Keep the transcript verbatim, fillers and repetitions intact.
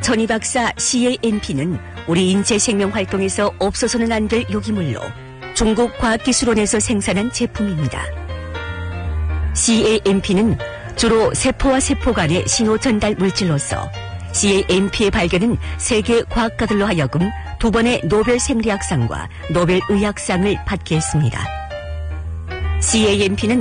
전희 박사 씨에이엠피는 우리 인체 생명 활동에서 없어서는 안 될 유기물로 중국 과학기술원에서 생산한 제품입니다. 씨에이엠피는 주로 세포와 세포 간의 신호 전달 물질로서 씨에이엠피의 발견은 세계 과학가들로 하여금 두 번의 노벨 생리학상과 노벨 의학상을 받게 했습니다. 씨에이엠피는